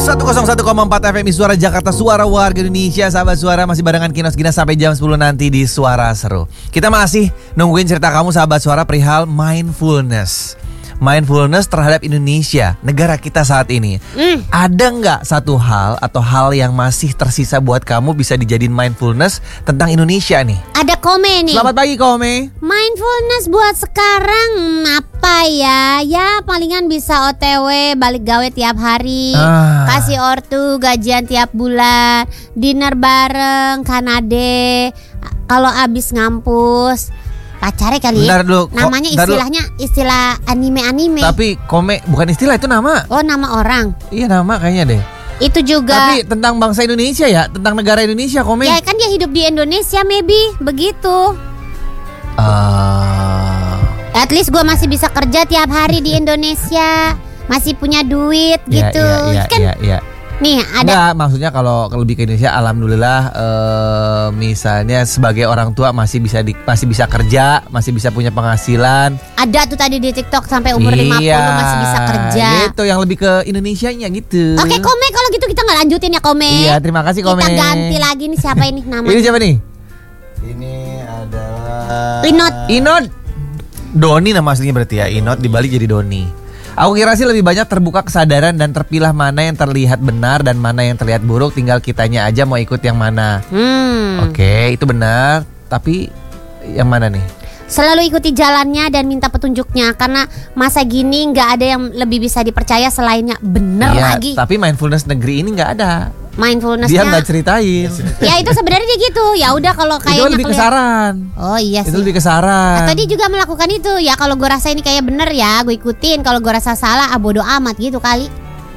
101,4 FM Suara Jakarta, suara warga Indonesia. Sahabat Suara, masih barengan Kinos Gina sampai jam 10 nanti di Suara Seru. Kita masih nungguin cerita kamu sahabat Suara perihal mindfulness terhadap Indonesia, negara kita saat ini. Ada nggak satu hal atau hal yang masih tersisa buat kamu bisa dijadiin mindfulness tentang Indonesia nih? Ada Kome nih. Selamat pagi Kome. Mindfulness buat sekarang apa ya? Ya palingan bisa OTW, balik gawe tiap hari, kasih ortu, gajian tiap bulan, dinner bareng, Kanade. Kalau abis ngampus pacarnya kali ya. Namanya istilahnya istilah anime-anime. Tapi Kome bukan istilah, itu nama. Oh, nama orang. Iya, nama kayaknya deh. Itu juga. Tapi tentang bangsa Indonesia ya, tentang negara Indonesia Kome. Ya kan dia hidup di Indonesia, maybe begitu. At least gue masih bisa kerja tiap hari di Indonesia, masih punya duit gitu. Iya. Nih ada. Enggak, maksudnya kalau lebih ke Indonesia, alhamdulillah, misalnya sebagai orang tua masih bisa kerja, masih bisa punya penghasilan. Ada tuh tadi di TikTok sampai umur 50 masih bisa kerja. Gitu, yang lebih ke Indonesianya gitu. Oke Kome, kalau gitu kita nggak lanjutin ya Kome. Iya, terima kasih Kome. Kita ganti lagi nih, siapa ini namanya? Ini siapa nih? Ini adalah Inot. Doni nama aslinya berarti ya. Inot dibalik jadi Doni. Aku kira sih lebih banyak terbuka kesadaran dan terpilah mana yang terlihat benar dan mana yang terlihat buruk. Tinggal kitanya aja mau ikut yang mana. Oke, itu benar. Tapi yang mana nih? Selalu ikuti jalannya dan minta petunjuknya. Karena masa gini gak ada yang lebih bisa dipercaya selainnya. Bener lagi. Tapi mindfulness negeri ini gak ada. Mindfulnessnya dia nggak ceritain. Ya itu sebenarnya dia gitu. Ya udah kalau kayaknya itu lebih kesaran. Oh iya sih. Itu lebih kesaran. Atau dia juga melakukan itu. Ya kalau gue rasa ini kayak bener ya, gue ikutin. Kalau gue rasa salah, bodo amat gitu kali.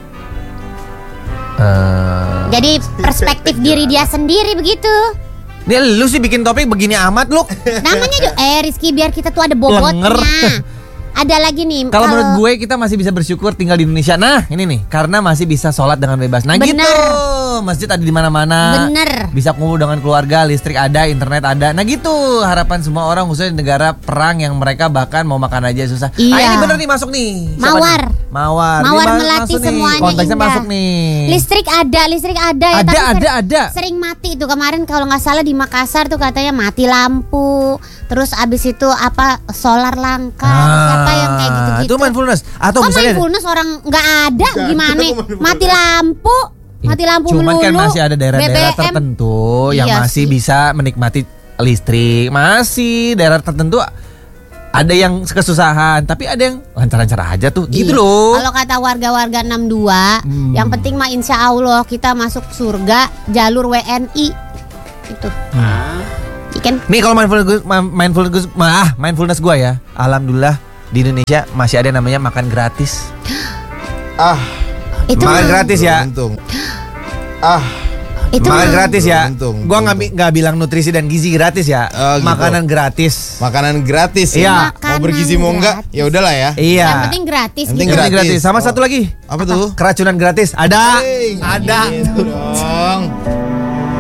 Jadi perspektif diri dia sendiri begitu. Ini lu sih bikin topik begini amat lu. Namanya juga Rizky, biar kita tuh ada bobotnya. Ada lagi nih. Kalau menurut gue kita masih bisa bersyukur tinggal di Indonesia. Nah ini nih, karena masih bisa sholat dengan bebas. Nah bener. Gitu. Masjid ada di mana-mana. Bener. Bisa kumpul dengan keluarga, listrik ada, internet ada. Nah gitu harapan semua orang, khususnya di negara perang yang mereka bahkan mau makan aja susah. Iya. Ini bener nih, masuk nih. Mawar. Nih, Melati semuanya konteksnya indah. Masuk nih. Listrik ada ya. Ada. Sering mati itu kemarin kalau nggak salah di Makassar tuh katanya mati lampu. Terus abis itu solar langka. Siapa yang kayak gitu-gitu. Itu mindfulness. Atau misalnya mindfulness orang nggak ada gimana? Mati lampu. Mati lampu cuman melulu. Kan masih ada daerah-daerah BBM tertentu yang masih bisa menikmati listrik. Masih daerah tertentu ada yang kesusahan, tapi ada yang lancar-lancar aja tuh. Gitu loh. Kalau kata warga-warga 62, yang penting mah insya Allah kita masuk surga jalur WNI. Itu. Ikan. Nih kalau mindfulness gue ya, alhamdulillah di Indonesia masih ada namanya makan gratis. Itu makan gratis ya. Itu makan gratis ya. Gua nggak bilang nutrisi dan gizi gratis ya. Gitu. Makanan gratis. Makanan gratis. Iya. Mau bergizi mau enggak? Ya udahlah ya. Iya. Yang penting gratis. Yang penting gitu. gratis. Sama satu lagi. Apa tuh? Keracunan gratis. Ada. Gitu dong.